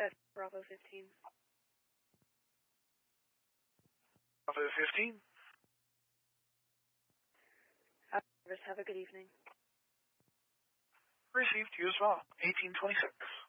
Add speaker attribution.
Speaker 1: Bravo 15.
Speaker 2: Bravo 15.
Speaker 1: Have a good evening.
Speaker 2: Received, you as well. 1826.